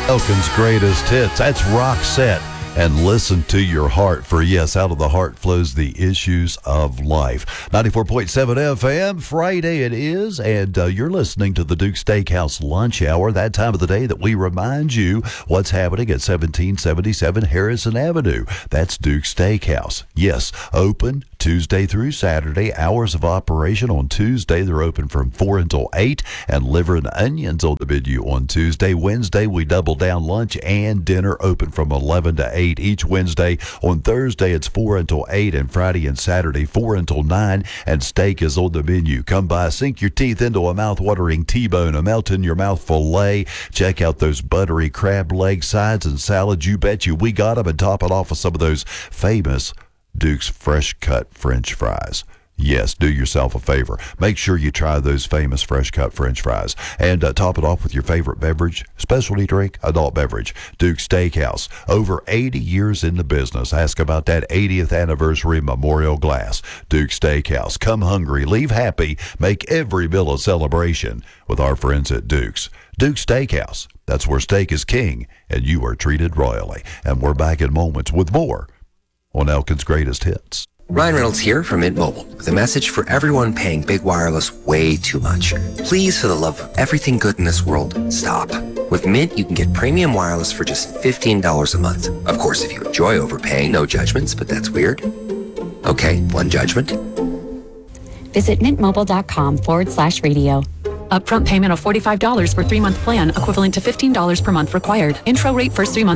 Elkin's greatest hits. That's Roxette. And listen to your heart, for yes, out of the heart flows the issues of life. 94.7 FM, Friday it is, and you're listening to the Duke Steakhouse Lunch Hour, that time of the day that we remind you what's happening at 1777 Harrison Avenue. That's Duke Steakhouse. Yes, open Tuesday through Saturday. Hours of operation on Tuesday, they're open from 4 until 8, and liver and onions on the menu on Tuesday. Wednesday, we double down lunch and dinner, open from 11 to 8 each Wednesday. On Thursday, it's 4 until 8, and Friday and Saturday, 4 until 9, and steak is on the menu. Come by, sink your teeth into a mouth-watering T-bone, a melt-in-your-mouth filet. Check out those buttery crab leg sides and salads. You bet you we got them, and top it off with some of those famous Duke's fresh-cut French fries. Yes, do yourself a favor. Make sure you try those famous fresh-cut French fries. And top it off with your favorite beverage, specialty drink, adult beverage. Duke Steakhouse, over 80 years in the business. Ask about that 80th anniversary memorial glass. Duke Steakhouse. Come hungry, leave happy, make every meal a celebration with our friends at Duke's. Duke Steakhouse, that's where steak is king, and you are treated royally. And we're back in moments with more on Elkin's Greatest Hits. Ryan Reynolds here from Mint Mobile with a message for everyone paying big wireless way too much. Please, for the love of everything good in this world, stop. With Mint, you can get premium wireless for just $15 a month. Of course, if you enjoy overpaying, no judgments, but that's weird. Okay, one judgment. Visit mintmobile.com/radio. Upfront payment of $45 for 3-month plan, equivalent to $15 per month required. Intro rate first 3 months